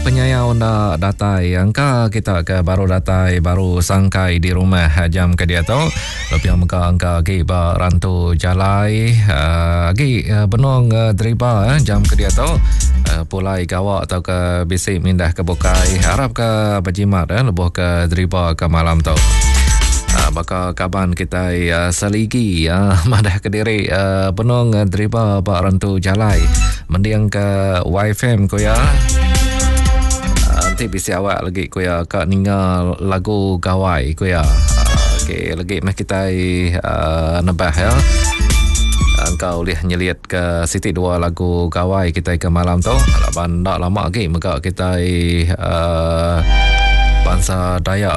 penyayau nak datai angka kita ke baru datai baru sangkai di rumah jam ke dia tu lebih angka ke ba rantu jalai benong driba jam ke dia tu pulai gawak atau ke bisik mindah ke bukai harap ke berjimat lebuh ke driba ke malam tu bakal kaban kita seligi madah kediri benong driba ba rantu jalai mendiang ke YFM ko ya nanti bisa awak lagi ko ya kak ningal lagu gawai ko ya okey lagi mah kita nambah ya engkau boleh nyeliat ke Siti 2 lagu gawai kita ke malam tu laban tak lama lagi maka kita bangsa Dayak